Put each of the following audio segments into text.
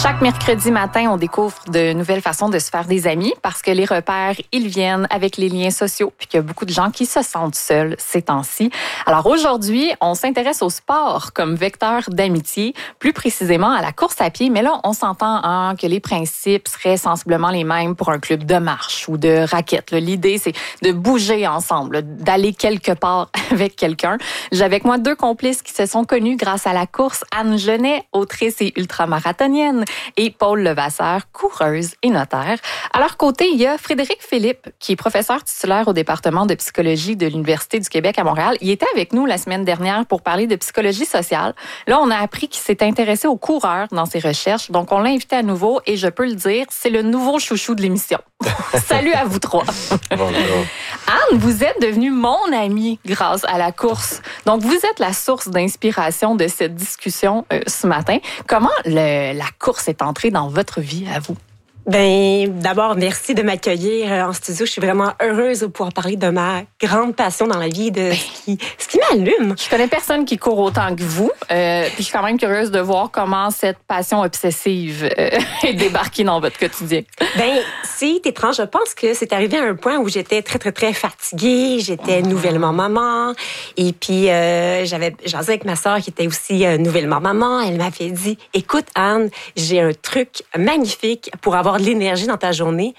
Chaque mercredi matin, on découvre de nouvelles façons de se faire des amis parce que les repères, ils viennent avec les liens sociaux puis qu'il y a beaucoup de gens qui se sentent seuls ces temps-ci. Alors aujourd'hui, on s'intéresse au sport comme vecteur d'amitié, plus précisément à la course à pied. Mais là, on s'entend que les principes seraient sensiblement les mêmes pour un club de marche ou de raquettes. L'idée, c'est de bouger ensemble, d'aller quelque part avec quelqu'un. J'ai avec moi deux complices qui se sont connus grâce à la course. Anne Genet, autrice et ultramarathonienne, et Paul Levasseur, coureuse et notaire. À leur côté, il y a Frédéric Philippe, qui est professeur titulaire au département de psychologie de l'Université du Québec à Montréal. Il était avec nous la semaine dernière pour parler de psychologie sociale. Là, on a appris qu'il s'est intéressé aux coureurs dans ses recherches. Donc, on l'a invité à nouveau et je peux le dire, c'est le nouveau chouchou de l'émission. Salut à vous trois. Bonjour. Anne, vous êtes devenue mon amie grâce à la course. Donc, vous êtes la source d'inspiration de cette discussion ce matin. Comment la course est entrée dans votre vie à vous? Ben, d'abord, merci de m'accueillir en studio. Je suis vraiment heureuse de pouvoir parler de ma grande passion dans la vie, de ce qui m'allume. Je connais personne qui court autant que vous. Puis je suis quand même curieuse de voir comment cette passion obsessive est débarquée dans votre quotidien. Ben, c'est étrange. Je pense que c'est arrivé à un point où j'étais très, très, très fatiguée. J'étais nouvellement maman. Et puis, j'avais jasé avec ma sœur qui était aussi nouvellement maman. Elle m'avait dit, écoute, Anne, j'ai un truc magnifique pour avoir de l'énergie dans ta journée.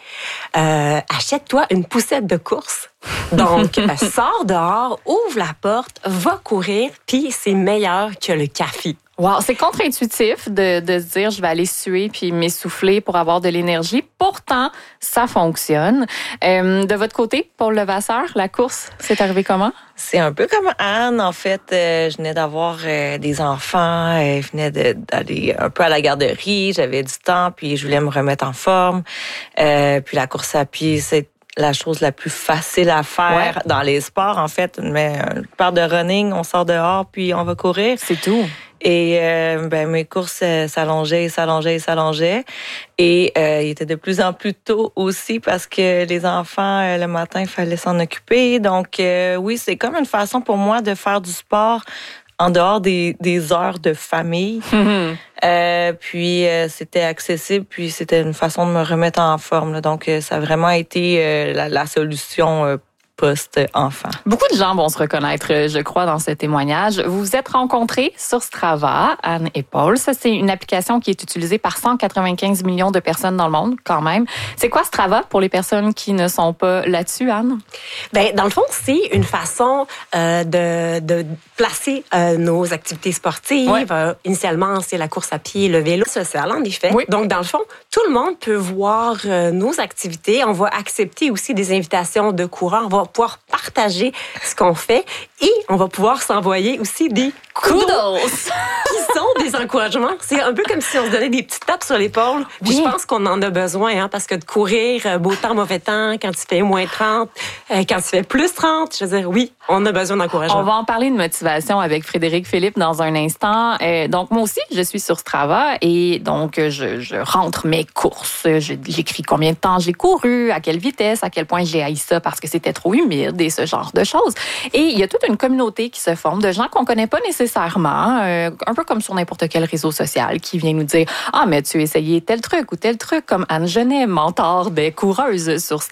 Achète-toi une poussette de course. Donc, sors dehors, ouvre la porte, va courir, puis c'est meilleur que le café. Wow, c'est contre-intuitif de se dire je vais aller suer puis m'essouffler pour avoir de l'énergie. Pourtant, ça fonctionne. De votre côté, Paul Levasseur, la course, c'est arrivé comment? C'est un peu comme Anne, en fait. Je venais d'avoir des enfants. Je venais d'aller un peu à la garderie. J'avais du temps, puis je voulais me remettre en forme. Puis la course à pied, c'est la chose la plus facile à faire dans les sports, en fait. Mais une paire de running, on sort dehors, puis on va courir. C'est tout. Et mes courses s'allongeaient. Et il était de plus en plus tôt aussi parce que les enfants, le matin, il fallait s'en occuper. Donc, oui, c'est comme une façon pour moi de faire du sport en dehors des heures de famille. Puis, c'était accessible, puis c'était une façon de me remettre en forme. Là. Donc, ça a vraiment été la solution post-enfant. Beaucoup de gens vont se reconnaître, je crois, dans ce témoignage. Vous vous êtes rencontrés sur Strava, Anne et Paul. Ça, c'est une application qui est utilisée par 195 millions de personnes dans le monde, quand même. C'est quoi Strava pour les personnes qui ne sont pas là-dessus, Anne? Ben, dans le fond, c'est une façon de placer nos activités sportives. Ouais. Initialement, c'est la course à pied, le vélo social, en effet. Oui. Donc, dans le fond, tout le monde peut voir nos activités. On va accepter aussi des invitations de coureurs. On va pouvoir partager ce qu'on fait et on va pouvoir s'envoyer aussi des kudos qui sont des encouragements. C'est un peu comme si on se donnait des petits tapes sur l'épaule. Puis je pense qu'on en a besoin, parce que de courir beau temps, mauvais temps, quand il fait moins 30, quand il fait plus 30, je veux dire, oui, on a besoin d'encouragement. On va en parler de motivation avec Frédéric Philippe dans un instant. Donc, moi aussi, je suis sur Strava et donc, je rentre mes courses. J'écris combien de temps j'ai couru, à quelle vitesse, à quel point j'ai haï ça parce que c'était trop humide et ce genre de choses. Et il y a toute une communauté qui se forme de gens qu'on connaît pas nécessairement, un peu comme sur n'importe quel réseau social, qui vient nous dire « Ah, mais tu as essayé tel truc ou tel truc », comme Anne Genet, mentor des coureuses sur Strava.